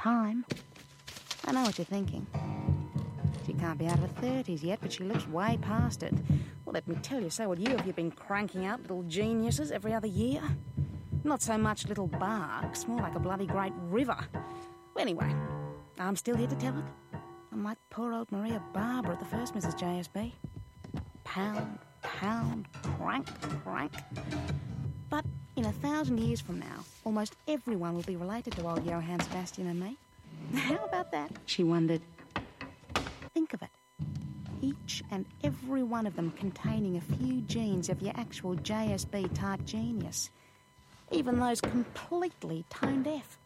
time. I know what you're thinking. She can't be out of her 30s yet, but she looks way past it. Well, let me tell you, so would you if you'd been cranking out little geniuses every other year. Not so much little barks, more like a bloody great river. Anyway, I'm still here to tell it. Unlike poor old Maria Barber at the first Mrs. JSB. Pound, crank. But in 1,000 years from now, almost everyone will be related to old Johann Sebastian and me. How about that? She wondered. Think of it. Each and every one of them containing a few genes of your actual JSB-type genius. Even those completely tone deaf.